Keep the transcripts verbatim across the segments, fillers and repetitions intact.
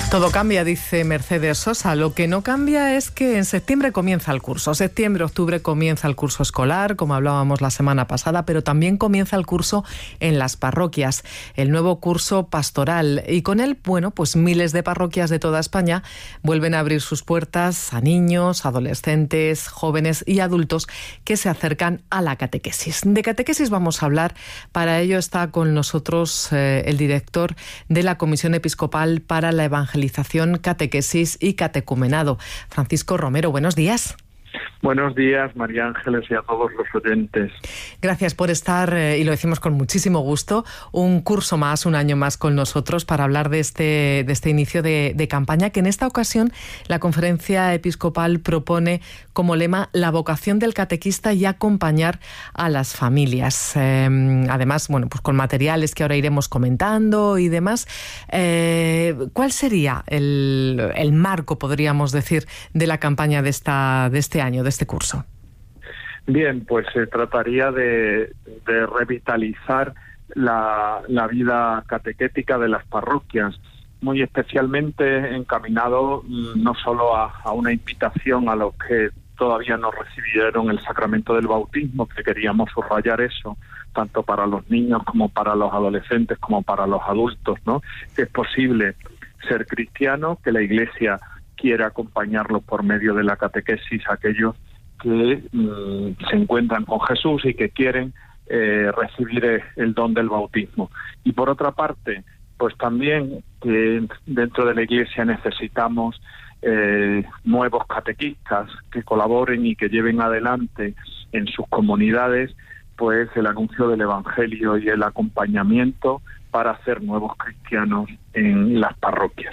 Todo cambia, dice Mercedes Sosa. Lo que no cambia es que en septiembre comienza el curso. Septiembre, octubre comienza el curso escolar, como hablábamos la semana pasada, pero también comienza el curso en las parroquias, el nuevo curso pastoral. Y con él, bueno, pues miles de parroquias de toda España vuelven a abrir sus puertas a niños, adolescentes, jóvenes y adultos que se acercan a la catequesis. De catequesis vamos a hablar. Para ello está con nosotros eh, el director de la Comisión Episcopal para la Evangelización, Catequesis y Catecumenado, Francisco Romero. Buenos días. Buenos días, María Ángeles, y a todos los oyentes. Gracias por estar, eh, y lo decimos con muchísimo gusto, un curso más, un año más con nosotros para hablar de este, de este inicio de, de campaña, que en esta ocasión la Conferencia Episcopal propone como lema la vocación del catequista y acompañar a las familias. Eh, además, bueno, pues con materiales que ahora iremos comentando y demás. Eh, ¿Cuál sería el, el marco, podríamos decir, de la campaña de, esta, de este año, de este curso? Bien, pues se trataría de, de revitalizar la, la vida catequética de las parroquias, muy especialmente encaminado no solo a, a una invitación a los que todavía no recibieron el sacramento del bautismo, que queríamos subrayar eso, tanto para los niños como para los adolescentes, como para los adultos, ¿no? Que es posible ser cristiano, que la Iglesia quiere acompañarlos por medio de la catequesis a aquellos que mmm, se encuentran con Jesús y que quieren eh, recibir el don del bautismo. Y por otra parte, pues también que dentro de la Iglesia necesitamos eh, nuevos catequistas que colaboren y que lleven adelante en sus comunidades pues el anuncio del Evangelio y el acompañamiento para hacer nuevos cristianos en las parroquias.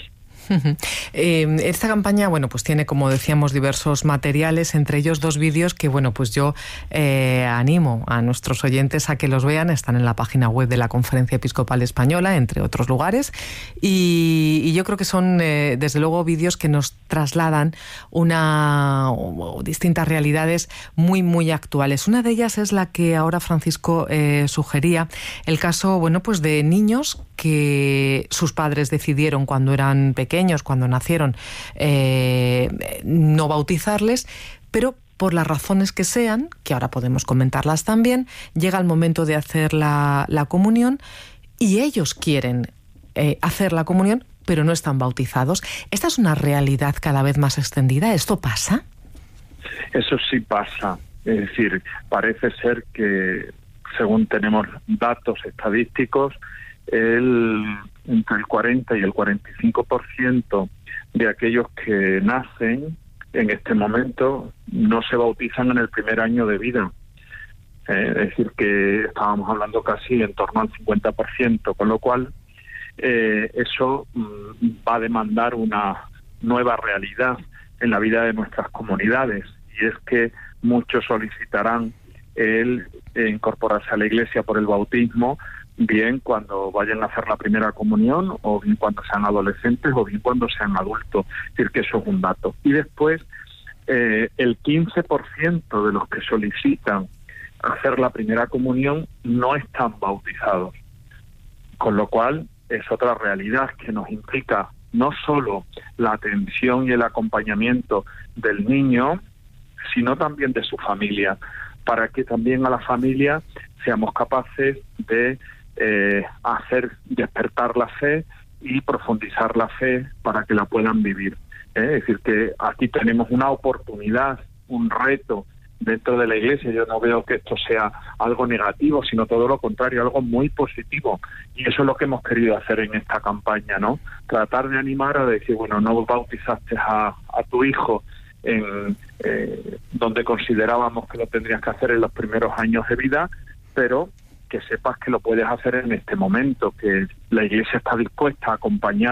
Eh, esta campaña, bueno, pues tiene, como decíamos, diversos materiales, entre ellos dos vídeos que, bueno, pues yo eh, animo a nuestros oyentes a que los vean. Están en la página web de la Conferencia Episcopal Española, entre otros lugares, y, y yo creo que son, eh, desde luego, vídeos que nos trasladan una o, o distintas realidades muy, muy actuales. Una de ellas es la que ahora Francisco eh, sugería, el caso, bueno, pues de niños que sus padres decidieron cuando eran pequeños, cuando nacieron, eh, no bautizarles, pero por las razones que sean, que ahora podemos comentarlas también, llega el momento de hacer la, la comunión y ellos quieren eh, hacer la comunión, pero no están bautizados. ¿Esta es una realidad cada vez más extendida? ¿Esto pasa? Eso sí pasa. Es decir, parece ser que, según tenemos datos estadísticos, el, entre el cuarenta y el cuarenta y cinco por ciento de aquellos que nacen en este momento no se bautizan en el primer año de vida. Eh, es decir, que estábamos hablando casi en torno al cincuenta por ciento, con lo cual eh, eso mm, va a demandar una nueva realidad en la vida de nuestras comunidades, y es que muchos solicitarán el eh, incorporarse a la Iglesia por el bautismo, bien cuando vayan a hacer la primera comunión, o bien cuando sean adolescentes, o bien cuando sean adultos. Es decir, que eso es un dato. Y después, eh, el quince por ciento de los que solicitan hacer la primera comunión no están bautizados. Con lo cual, es otra realidad que nos implica no solo la atención y el acompañamiento del niño, sino también de su familia, para que también a la familia seamos capaces de Eh, hacer despertar la fe y profundizar la fe para que la puedan vivir. ¿eh? Es decir, que aquí tenemos una oportunidad, un reto dentro de la Iglesia. Yo no veo que esto sea algo negativo, sino todo lo contrario, algo muy positivo. Y eso es lo que hemos querido hacer en esta campaña, ¿no? Tratar de animar a decir, bueno, no bautizaste a, a tu hijo en eh, donde considerábamos que lo tendrías que hacer en los primeros años de vida, pero que sepas que lo puedes hacer en este momento, que la Iglesia está dispuesta a acompañar